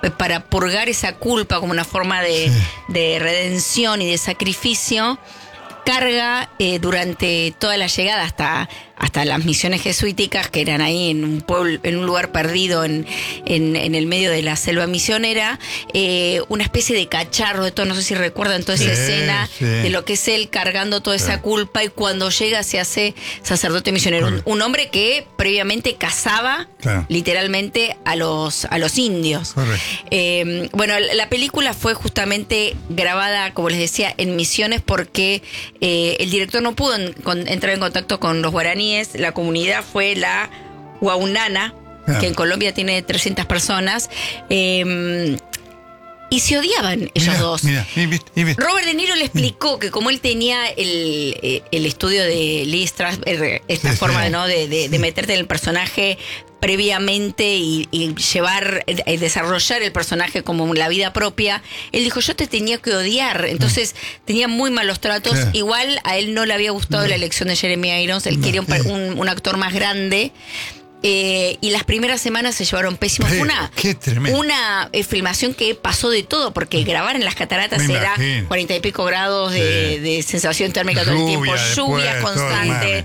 para purgar esa culpa como una forma de redención y de sacrificio, carga durante toda la llegada hasta las misiones jesuíticas, que eran ahí en un pueblo, en un lugar perdido en el medio de la selva misionera, una especie de cacharro de todo. No sé si recuerdan toda esa escena de lo que es él cargando toda esa culpa, y cuando llega se hace sacerdote misionero. Un hombre que previamente cazaba literalmente a los indios. Bueno, la película fue justamente grabada, como les decía, en Misiones, porque el director no pudo entrar en contacto con los guaraníes. La comunidad fue la Huaunana, que en Colombia tiene 300 personas, y se odiaban ellos dos. Robert De Niro le explicó que como él tenía el estudio de Lee Strasberg, esta forma ¿no? de meterte en el personaje previamente y desarrollar el personaje como la vida propia, él dijo: yo te tenía que odiar. Entonces tenía muy malos tratos. Igual a él no le había gustado la elección de Jeremy Irons. Él quería un actor más grande. Y las primeras semanas se llevaron pésimos. Fue una filmación que pasó de todo, porque grabar en las cataratas era 40 y pico grados de sensación térmica todo el tiempo, lluvias constantes.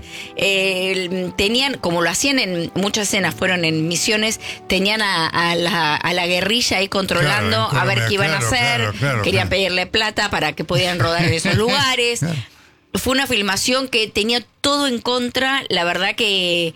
Tenían, como lo hacían en muchas escenas, fueron en Misiones, tenían a la guerrilla ahí controlando a ver qué iban a hacer. Querían pedirle plata para que pudieran rodar en esos lugares. Fue una filmación que tenía todo en contra. La verdad que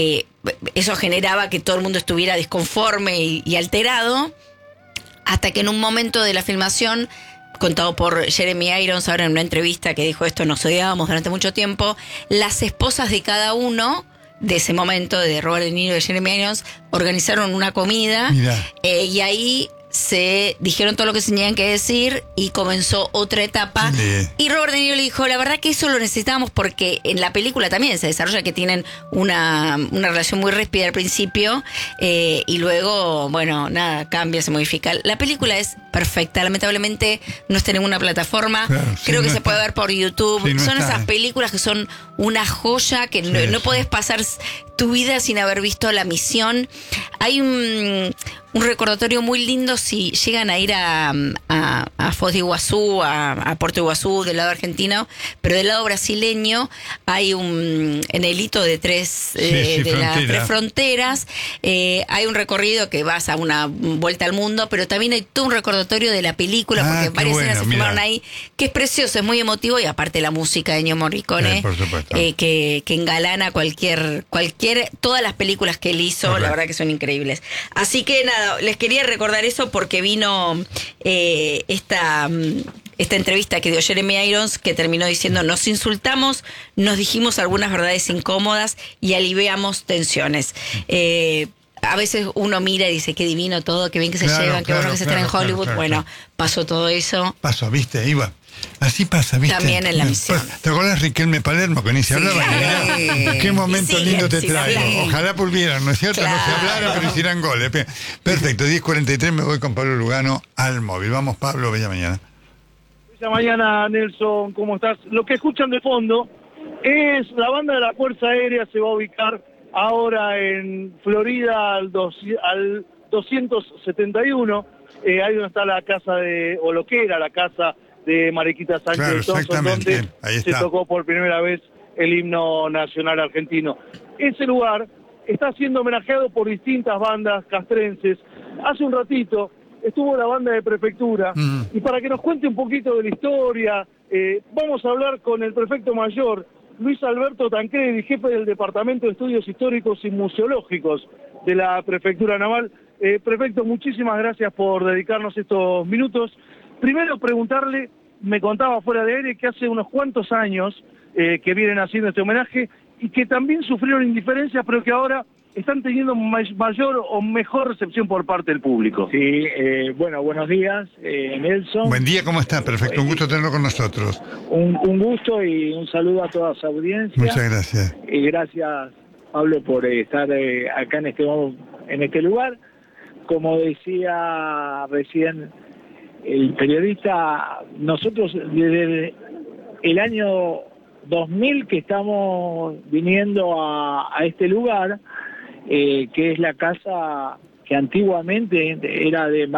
eso generaba que todo el mundo estuviera disconforme y alterado, hasta que en un momento de la filmación, contado por Jeremy Irons ahora en una entrevista, que dijo: esto nos odiábamos durante mucho tiempo, las esposas de cada uno de ese momento, de Robert De Niro y de Jeremy Irons, organizaron una comida, y ahí se dijeron todo lo que se tenían que decir y comenzó otra etapa. Y Robert De Niro le dijo: la verdad que eso lo necesitábamos, porque en la película también se desarrolla que tienen una relación muy ríspida al principio, y luego, bueno, nada, cambia, se modifica. La película es perfecta, lamentablemente no está en ninguna plataforma. Creo que se puede ver por YouTube. Son esas películas que son una joya, que no podés pasar tu vida sin haber visto La Misión. Hay un recordatorio muy lindo si llegan a ir a Foz de Iguazú, a Puerto de Iguazú, del lado argentino, pero del lado brasileño hay en el hito de las tres fronteras, hay un recorrido que vas a una vuelta al mundo, pero también hay todo un recordatorio de la película, porque varias escenas se filmaron ahí, que es precioso, es muy emotivo, y aparte la música de Ennio Morricone, que engalana todas las películas que él hizo. La verdad que son increíbles. Así que nada, les quería recordar eso porque vino esta entrevista que dio Jeremy Irons, que terminó diciendo: nos insultamos, nos dijimos algunas verdades incómodas y aliviamos tensiones. A veces uno mira y dice: qué divino todo, qué bien que se llevan, qué bueno que se están en Hollywood. Bueno, pasó todo eso. Pasó, ¿viste? Iba. Así pasa, ¿viste? También en La Misión. ¿Te acuerdas Riquelme Palermo, que ni se hablaba? Qué momento lindo te traigo. Ojalá volvieran, ¿no es cierto? No se hablaran, pero hicieran goles. Perfecto, 10:43, me voy con Pablo Lugano al móvil. Vamos, Pablo, bella mañana. Bella mañana, Nelson, ¿cómo estás? Lo que escuchan de fondo es la banda de la Fuerza Aérea. Se va a ubicar ahora en Florida al 271, ahí donde está la casa o lo que era la casa de Mariquita Sánchez Thompson, donde se tocó por primera vez el himno nacional argentino. Ese lugar está siendo homenajeado por distintas bandas castrenses. Hace un ratito estuvo la banda de prefectura, y para que nos cuente un poquito de la historia, vamos a hablar con el prefecto mayor, Luis Alberto Tancredi, jefe del Departamento de Estudios Históricos y Museológicos de la Prefectura Naval. Prefecto, muchísimas gracias por dedicarnos estos minutos. Primero preguntarle, me contaba fuera de aire que hace unos cuantos años que vienen haciendo este homenaje y que también sufrieron indiferencias, pero que ahora están teniendo mayor o mejor recepción por parte del público. Sí, bueno, buenos días, Nelson. Buen día, ¿cómo está? Perfecto, un gusto tenerlo con nosotros. Un gusto y un saludo a toda su audiencia. Muchas gracias. Y gracias, Pablo, por estar acá en este lugar. Como decía recién el periodista, nosotros desde el año 2000 que estamos viniendo a este lugar, que es la casa que antiguamente era de